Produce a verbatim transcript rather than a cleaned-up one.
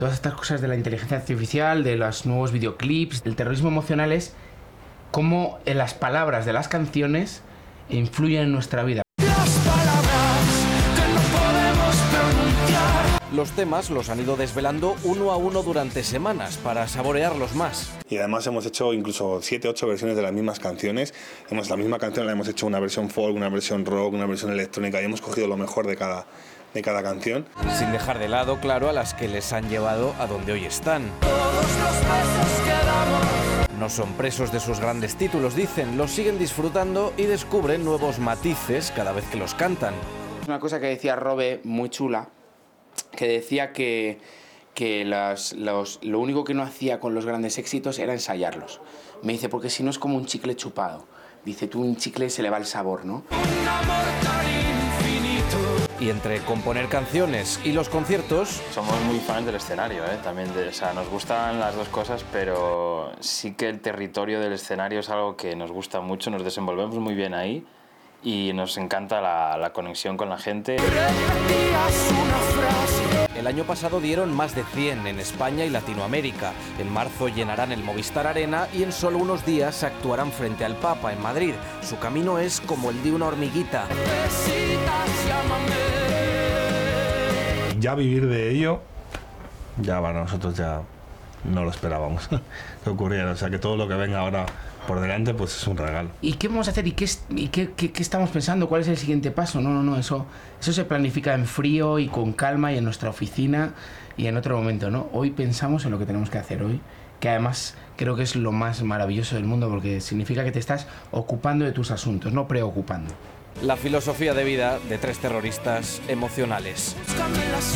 Todas estas cosas de la inteligencia artificial, de los nuevos videoclips, el terrorismo emocional es cómo en las palabras de las canciones influyen en nuestra vida. Las palabras que no podemos pronunciar. Los temas los han ido desvelando uno a uno durante semanas para saborearlos más. Y además hemos hecho incluso siete, ocho versiones de las mismas canciones. Hemos, la misma canción la hemos hecho una versión folk, una versión rock, una versión electrónica y hemos cogido lo mejor de cada, de cada canción. Sin dejar de lado, claro, a las que les han llevado a donde hoy están. Todos los besos que damos. No son presos de sus grandes títulos, dicen, los siguen disfrutando y descubren nuevos matices cada vez que los cantan. Una cosa que decía Robe, muy chula, que decía que, que las, los, lo único que no hacía con los grandes éxitos era ensayarlos. Me dice, porque si no es como un chicle chupado. Dice, tú un chicle se le va el sabor, ¿no? Un amor tan infinito. Y entre componer canciones y los conciertos, somos muy fans del escenario, ¿eh? También de, o sea, nos gustan las dos cosas, pero sí que el territorio del escenario es algo que nos gusta mucho, nos desenvolvemos muy bien ahí y nos encanta la, la conexión con la gente. Repetías una frase. el año pasado dieron más de cien en España y Latinoamérica. En marzo llenarán el Movistar Arena y en solo unos días actuarán frente al Papa en Madrid. Su camino es como el de una hormiguita. Necesitas, llámame. Ya vivir de ello, ya para nosotros ya no lo esperábamos que ocurriera. O sea que todo lo que venga ahora por delante pues es un regalo. ¿Y qué vamos a hacer? ¿Y qué, es, y qué, qué, qué estamos pensando? ¿Cuál es el siguiente paso? No, no, no, eso, eso se planifica en frío y con calma y en nuestra oficina y en otro momento, ¿no? Hoy pensamos en lo que tenemos que hacer hoy, que además creo que es lo más maravilloso del mundo porque significa que te estás ocupando de tus asuntos, no preocupando. La filosofía de vida de tres terroristas emocionales. Búscame las